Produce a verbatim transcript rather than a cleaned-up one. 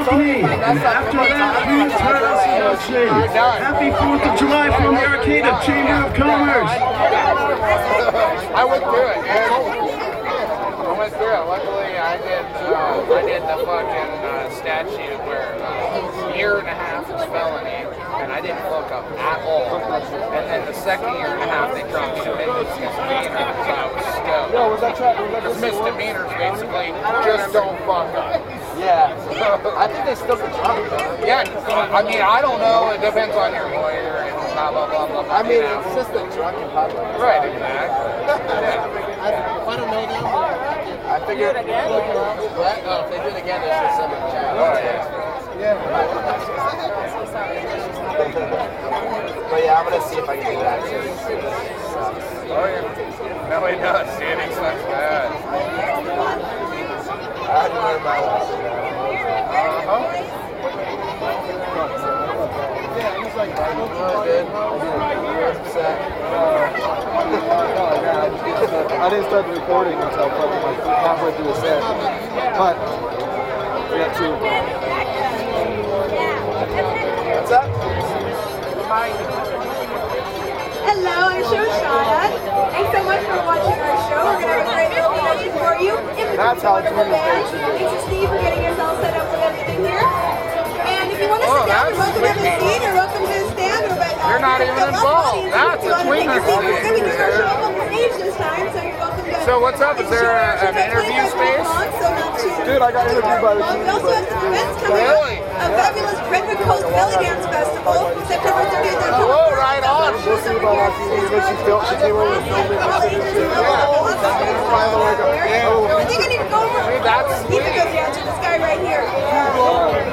me. And after that, please heard us about say, Happy fourth of July from the Arcata Chamber of Commerce. I went through it, man. I went through it. Luckily, I did, uh, I did the fucking uh, statute where uh, a year and a half is felony, and I didn't fuck up at all. And then the second year and a half, they dropped me to misdemeanor because I was stoked. Yo, was that track? Because misdemeanors basically just don't fuck up. Yeah. I think they still can charge you. Yeah, I mean, I don't know. It depends on your lawyer and blah, blah, blah, blah, blah. I mean, you know. it's just a drunken public. Right, exactly. Yeah. I, if I don't know them, I figure it again. What? Oh, if they do it again, it's just send it to chat. Oh, yeah. Yeah. But yeah, I'm gonna see if I can do that. Oh, yeah. No, he does, dude. He sucks bad. I had to learn my lesson. Uh-huh. Yeah, he's like, oh, good. Set. I didn't start the recording until probably like halfway through the set. But we got two. What's up? Hello, I'm Shoshana. Thanks so much for watching our show. We're going to have a great little production for you. In That's how it's wonderful really band. supposed to be. Thanks to Steve for getting yourself set up with everything here. And if you want to Oh, sit down, you're that's welcome to have a sweet. seat or welcome to stand. Or back, You're not even involved. That's a tweener We're going to thing. do our show up on stage this time, so you're welcome to. So what's up? Is there a- an interview space? Dude, I got interviewed by the Well, team. we also have some events coming Really? up. A fabulous Redwood Coast Belly Dance Festival, September thirtieth and Oh, right on. We'll see about our team. And then she, felt, she came over and filmed it. And she said, I think I need to go over. Hey, that's He can go down to this guy right here.